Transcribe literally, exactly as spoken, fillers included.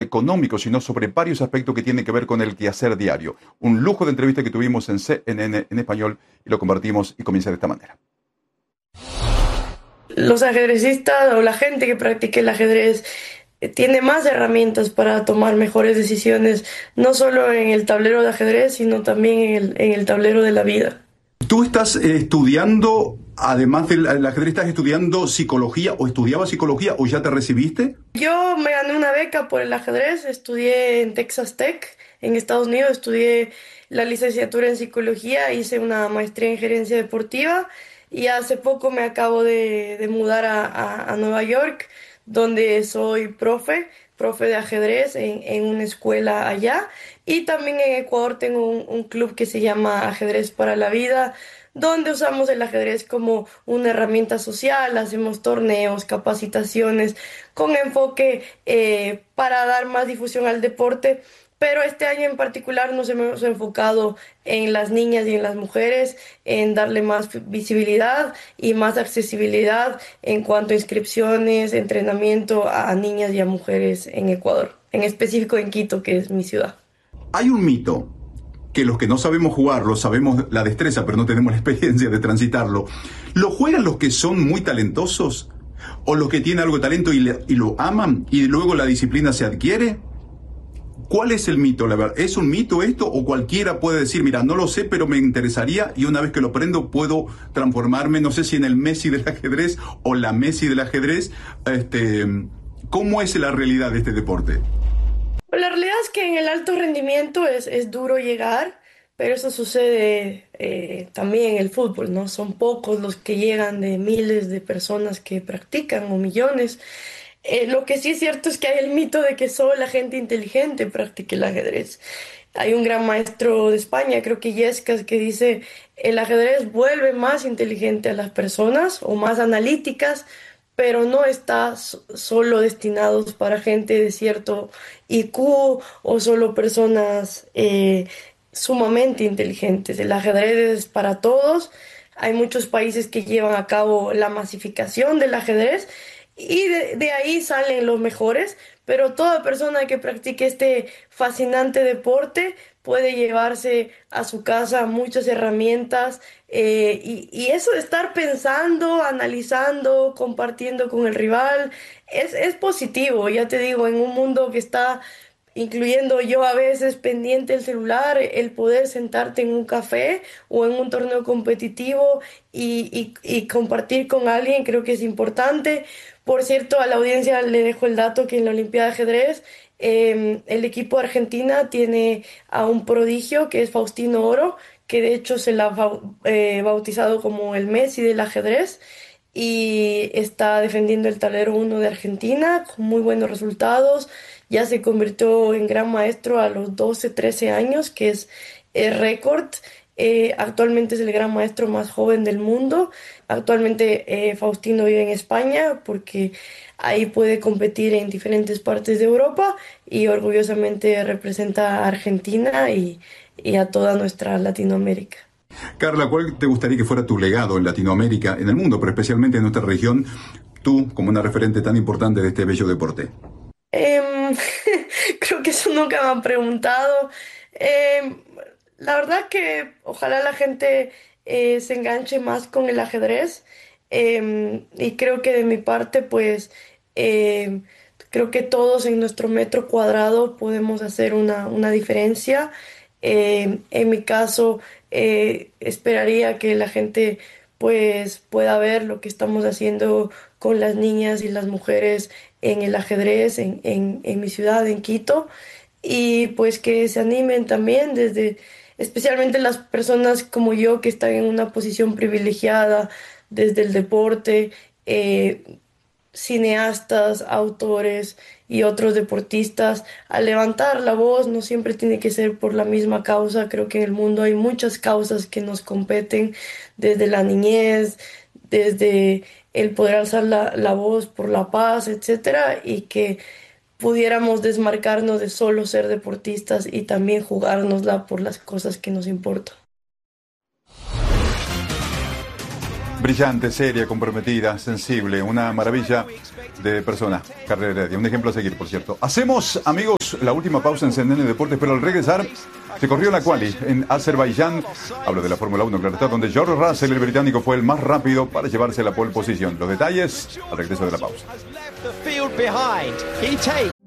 económico, sino sobre varios aspectos que tienen que ver con el quehacer diario. Un lujo de entrevista que tuvimos en C N N en español y lo compartimos y comienza de esta manera. Los ajedrecistas o la gente que practica el ajedrez eh, tiene más herramientas para tomar mejores decisiones, no solo en el tablero de ajedrez, sino también en el, en el tablero de la vida. Tú estás eh, estudiando, además del del ajedrez, ¿estás estudiando psicología o estudiabas psicología o ya te recibiste? Yo me gané una beca por el ajedrez, estudié en Texas Tech, en Estados Unidos, estudié la licenciatura en psicología, hice una maestría en gerencia deportiva y hace poco me acabo de, de mudar a, a- a Nueva York, donde soy profe, profe de ajedrez en, en una escuela allá. Y también en Ecuador tengo un, un club que se llama Ajedrez para la Vida, donde usamos el ajedrez como una herramienta social, hacemos torneos, capacitaciones con enfoque eh, para dar más difusión al deporte. Pero este año en particular nos hemos enfocado en las niñas y en las mujeres, en darle más visibilidad y más accesibilidad en cuanto a inscripciones, entrenamiento a niñas y a mujeres en Ecuador, en específico en Quito, que es mi ciudad. Hay un mito que los que no sabemos jugarlo, sabemos la destreza, pero no tenemos la experiencia de transitarlo. ¿Lo juegan los que son muy talentosos? ¿O los que tienen algo de talento y, le- y lo aman y luego la disciplina se adquiere? ¿Cuál es el mito? La verdad, ¿es un mito esto o cualquiera puede decir, mira, no lo sé, pero me interesaría y una vez que lo aprendo puedo transformarme, no sé si en el Messi del ajedrez o la Messi del ajedrez? Este, ¿cómo es la realidad de este deporte? Pues la realidad es que en el alto rendimiento es, es duro llegar, pero eso sucede eh, también en el fútbol, ¿no? Son pocos los que llegan de miles de personas que practican o millones. Eh, lo que sí es cierto es que hay el mito de que solo la gente inteligente practica el ajedrez. Hay un gran maestro de España, creo que Illescas, que dice, el ajedrez vuelve más inteligente a las personas o más analíticas, pero no está so- solo destinados para gente de cierto I Q o solo personas eh, sumamente inteligentes. El ajedrez es para todos. Hay muchos países que llevan a cabo la masificación del ajedrez y de, de ahí salen los mejores, pero toda persona que practique este fascinante deporte puede llevarse a su casa muchas herramientas eh, y, y eso de estar pensando, analizando, compartiendo con el rival, es, es positivo, ya te digo, en un mundo que está, incluyendo yo a veces pendiente del celular, el poder sentarte en un café o en un torneo competitivo y, y, y compartir con alguien, creo que es importante. Por cierto, a la audiencia le dejo el dato que en la Olimpiada de Ajedrez eh, el equipo de Argentina tiene a un prodigio que es Faustino Oro, que de hecho se la ha bau- eh, bautizado como el Messi del ajedrez y está defendiendo el tablero uno de Argentina con muy buenos resultados. Ya se convirtió en gran maestro a los doce trece años, que es el récord. Eh, actualmente es el gran maestro más joven del mundo. Actualmente eh, Faustino vive en España porque ahí puede competir en diferentes partes de Europa y orgullosamente representa a Argentina y, y a toda nuestra Latinoamérica. Carla, ¿cuál te gustaría que fuera tu legado en Latinoamérica, en el mundo, pero especialmente en nuestra región, tú como una referente tan importante de este bello deporte? Em, Creo que eso nunca me han preguntado. Em, la verdad que ojalá la gente eh, se enganche más con el ajedrez. Em, y creo que de mi parte, pues, em, creo que todos en nuestro metro cuadrado podemos hacer una, una diferencia. Em, en mi caso, eh, esperaría que la gente, pues, pueda ver lo que estamos haciendo con las niñas y las mujeres en el ajedrez en, en, en mi ciudad, en Quito, y pues que se animen también desde, especialmente las personas como yo que están en una posición privilegiada desde el deporte, eh, cineastas, autores y otros deportistas, a levantar la voz, no siempre tiene que ser por la misma causa, creo que en el mundo hay muchas causas que nos competen, desde la niñez, desde el poder alzar la, la voz por la paz, etcétera, y que pudiéramos desmarcarnos de solo ser deportistas y también jugárnosla por las cosas que nos importan. Brillante, seria, comprometida, sensible, una maravilla. de persona, Carlos Heredia, un ejemplo a seguir, por cierto. Hacemos, amigos, la última pausa en C N N Deportes, pero al regresar se corrió la quali en Azerbaiyán. Hablo de la Fórmula uno, claro está, donde George Russell, el británico, fue el más rápido para llevarse la pole position. Los detalles al regreso de la pausa.